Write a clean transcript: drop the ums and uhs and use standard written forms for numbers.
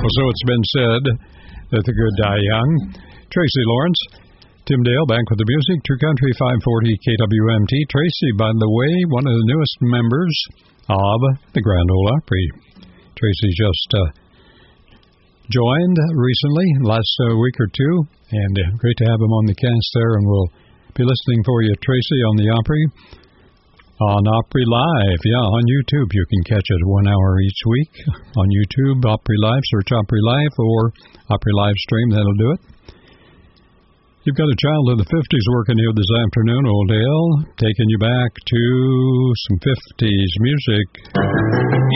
Well, so it's been said that the good die young. Tracy Lawrence, Tim Dale, back with the music. True Country 540 KWMT. Tracy, by the way, one of the newest members of the Grand Ole Opry. Tracy just joined recently, last week or two, and great to have him on the cast there, and we'll be listening for you, Tracy, on the Opry. On Opry Live, on YouTube. You can catch it 1 hour each week on YouTube, Opry Live. Search Opry Live or Opry Live Stream. That'll do it. You've got a child in the 50s working here this afternoon, Old Dale, taking you back to some 50s music.